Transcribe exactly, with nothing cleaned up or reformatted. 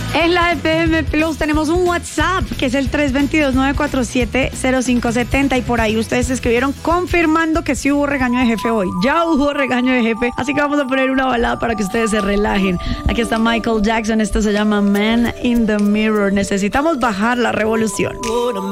En la F M Plus tenemos un WhatsApp que es el tres dos dos, nueve cuatro siete, cero cinco siete cero y por ahí ustedes escribieron confirmando que sí hubo regaño de jefe hoy. Ya hubo regaño de jefe, así que vamos a poner una balada para que ustedes se relajen. Aquí está Michael Jackson, esto se llama Man in the Mirror. Necesitamos bajar la revolución.